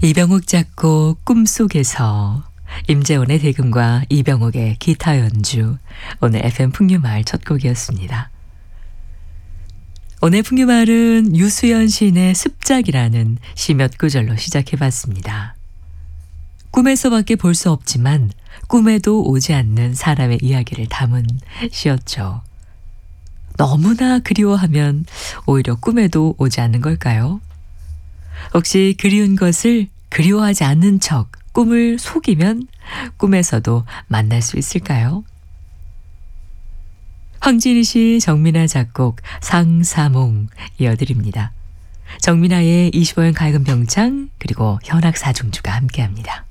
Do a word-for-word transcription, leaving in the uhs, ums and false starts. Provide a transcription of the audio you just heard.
이병옥 작곡 꿈속에서, 임재원의 대금과 이병옥의 기타 연주, 오늘 에프엠 풍류마을 첫 곡이었습니다. 오늘 풍류마을은 유수연 시인의 습작이라는 시 몇 구절로 시작해봤습니다. 꿈에서밖에 볼 수 없지만 꿈에도 오지 않는 사람의 이야기를 담은 시였죠. 너무나 그리워하면 오히려 꿈에도 오지 않는 걸까요? 혹시 그리운 것을 그리워하지 않는 척 꿈을 속이면 꿈에서도 만날 수 있을까요? 황진희 씨, 정민아 작곡, 상사몽 이어드립니다. 정민아의 이십오 년 가야금 병창, 그리고 현악사중주가 함께합니다.